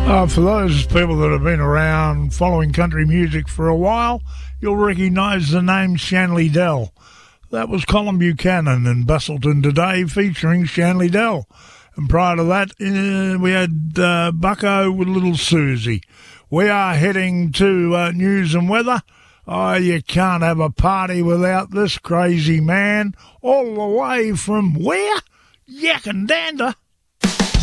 For those people that have been around following country music for a while, you'll recognise the name Shanley Dell. That was Colin Buchanan in Bustleton Today featuring Shanley Dell. And prior to that, we had Bucko with Little Susie. We are heading to news and weather. Oh, you can't have a party without this crazy man. All the way from where? Yakandanda.